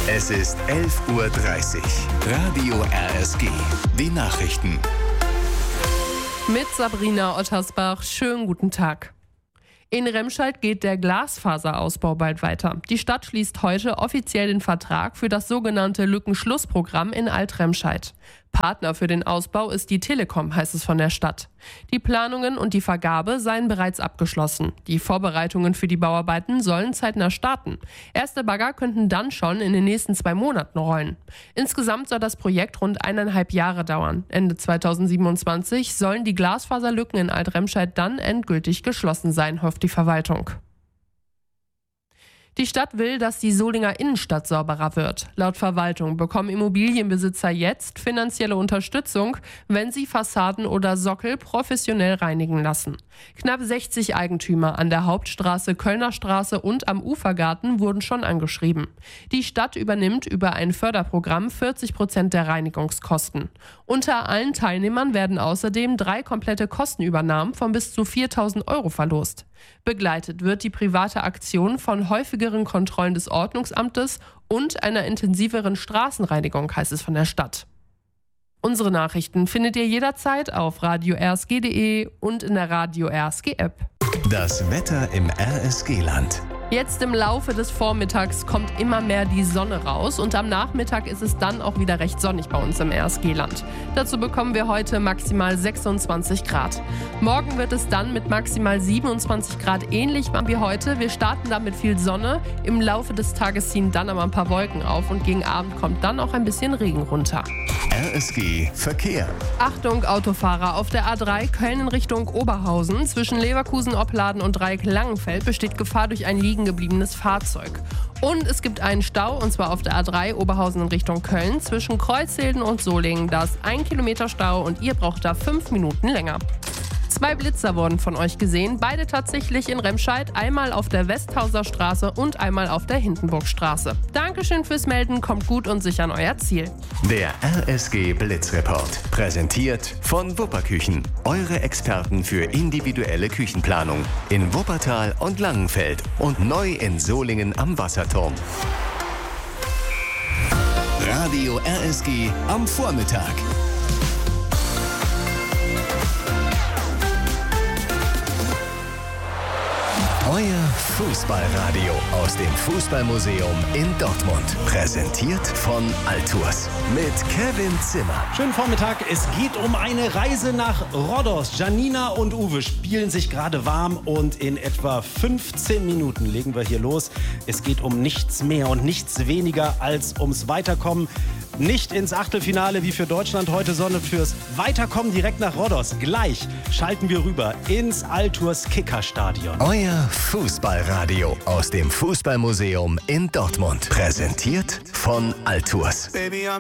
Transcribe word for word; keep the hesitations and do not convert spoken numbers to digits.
Es ist elf Uhr dreißig. Radio R S G. Die Nachrichten. Mit Sabrina Ottersbach. Schönen guten Tag. In Remscheid geht der Glasfaserausbau bald weiter. Die Stadt schließt heute offiziell den Vertrag für das sogenannte Lückenschlussprogramm in Alt-Remscheid. Partner für den Ausbau ist die Telekom, heißt es von der Stadt. Die Planungen und die Vergabe seien bereits abgeschlossen. Die Vorbereitungen für die Bauarbeiten sollen zeitnah starten. Erste Bagger könnten dann schon in den nächsten zwei Monaten rollen. Insgesamt soll das Projekt rund eineinhalb Jahre dauern. Ende zweitausendsiebenundzwanzig sollen die Glasfaserlücken in Alt-Remscheid dann endgültig geschlossen sein, hofft die Verwaltung. Die Stadt will, dass die Solinger Innenstadt sauberer wird. Laut Verwaltung bekommen Immobilienbesitzer jetzt finanzielle Unterstützung, wenn sie Fassaden oder Sockel professionell reinigen lassen. Knapp sechzig Eigentümer an der Hauptstraße, Kölner Straße und am Ufergarten wurden schon angeschrieben. Die Stadt übernimmt über ein Förderprogramm vierzig Prozent der Reinigungskosten. Unter allen Teilnehmern werden außerdem drei komplette Kostenübernahmen von bis zu viertausend Euro verlost. Begleitet wird die private Aktion von häufigeren Kontrollen des Ordnungsamtes und einer intensiveren Straßenreinigung, heißt es von der Stadt. Unsere Nachrichten findet ihr jederzeit auf radio r s g punkt d e und in der Radio R S G App. Das Wetter im R S G-Land. Jetzt im Laufe des Vormittags kommt immer mehr die Sonne raus und am Nachmittag ist es dann auch wieder recht sonnig bei uns im R S G-Land. Dazu bekommen wir heute maximal sechsundzwanzig Grad. Morgen wird es dann mit maximal siebenundzwanzig Grad ähnlich wie heute. Wir starten dann mit viel Sonne. Im Laufe des Tages ziehen dann aber ein paar Wolken auf und gegen Abend kommt dann auch ein bisschen Regen runter. R S G Verkehr. Achtung Autofahrer, auf der A drei Köln in Richtung Oberhausen zwischen Leverkusen, Opladen und Dreieck-Langenfeld besteht Gefahr durch ein liegen gebliebenes Fahrzeug. Und es gibt einen Stau, und zwar auf der A drei Oberhausen in Richtung Köln zwischen Kreuzhilden und Solingen. Da ist ein Kilometer Stau und ihr braucht da fünf Minuten länger. Zwei Blitzer wurden von euch gesehen, beide tatsächlich in Remscheid, einmal auf der Westhauser Straße und einmal auf der Hindenburgstraße. Dankeschön fürs Melden, kommt gut und sicher an euer Ziel. Der R S G Blitzreport, präsentiert von Wupperküchen, eure Experten für individuelle Küchenplanung in Wuppertal und Langenfeld und neu in Solingen am Wasserturm. Radio R S G am Vormittag. Euer Fußballradio aus dem Fußballmuseum in Dortmund. Präsentiert von Altours mit Kevin Zimmer. Schönen Vormittag. Es geht um eine Reise nach Rhodos. Janina und Uwe spielen sich gerade warm und in etwa fünfzehn Minuten legen wir hier los. Es geht um nichts mehr und nichts weniger als ums Weiterkommen. Nicht ins Achtelfinale wie für Deutschland heute, sondern fürs Weiterkommen direkt nach Rhodos. Gleich schalten wir rüber ins Altours Kickerstadion. Euer Fußballradio aus dem Fußballmuseum in Dortmund. Präsentiert von Altours.